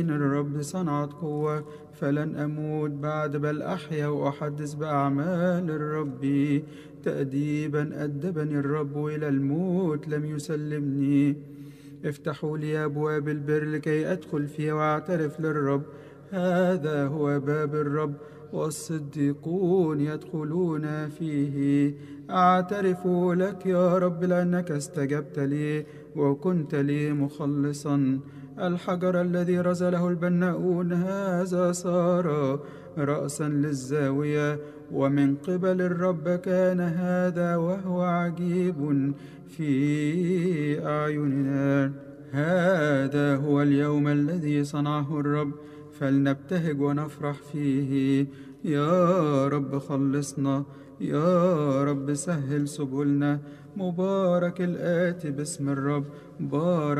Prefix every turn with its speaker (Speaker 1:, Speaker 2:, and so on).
Speaker 1: الرب صنعت قوة فلن أموت بعد، بل أحيا وأحدث بأعمال الرب. تأديبا أدبني الرب، إلى الموت لم يسلمني. افتحوا لي أبواب البر لكي أدخل فيها وأعترف للرب. هذا هو باب الرب، والصديقون يدخلون فيه. أعترف لك يا رب لأنك استجبت لي وكنت لي مخلصا. الحجر الذي رزله البناؤون هذا صار رأسا للزاوية، ومن قبل الرب كان هذا، وهو عجيب في أعيننا. هذا هو اليوم الذي صنعه الرب، فلنبتهج ونفرح فيه. يا رب خلصنا، يا رب سهل سبلنا. مبارك الآتي باسم الرب، بارك